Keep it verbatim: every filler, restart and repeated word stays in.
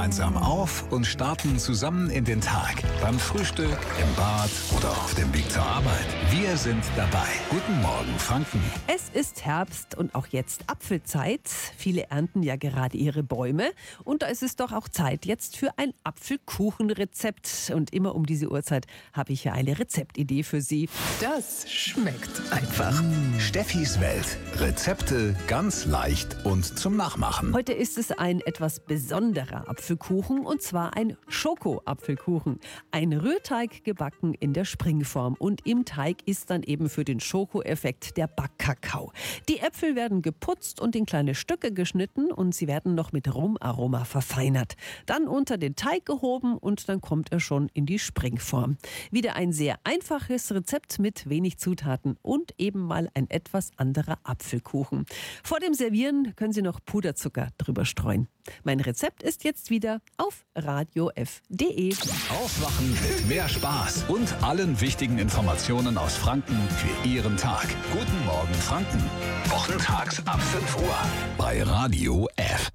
gemeinsam auf und starten zusammen in den Tag. Beim Frühstück, im Bad oder auf dem Weg zur Arbeit. Wir sind dabei. Guten Morgen, Franken. Es ist Herbst und auch jetzt Apfelzeit. Viele ernten ja gerade ihre Bäume. Und da ist es doch auch Zeit jetzt für ein Apfelkuchenrezept. Und immer um diese Uhrzeit habe ich ja eine Rezeptidee für Sie. Das schmeckt einfach. Mmh. Steffis Welt. Rezepte ganz leicht und zum Nachmachen. Heute ist es ein etwas besonderer Apfelkuchen, und zwar ein Schoko-Apfelkuchen. Ein Rührteig gebacken in der Springform, und im Teig ist dann eben für den Schokoeffekt der Backkakao. Die Äpfel werden geputzt und in kleine Stücke geschnitten, und sie werden noch mit Rumaroma verfeinert. Dann unter den Teig gehoben, und dann kommt er schon in die Springform. Wieder ein sehr einfaches Rezept mit wenig Zutaten und eben mal ein etwas anderer Apfelkuchen. Vor dem Servieren können Sie noch Puderzucker drüber streuen. Mein Rezept ist jetzt wieder auf radio f punkt de. Aufwachen mit mehr Spaß und allen wichtigen Informationen aus Franken für Ihren Tag. Guten Morgen, Franken. Wochentags ab fünf Uhr bei Radio F.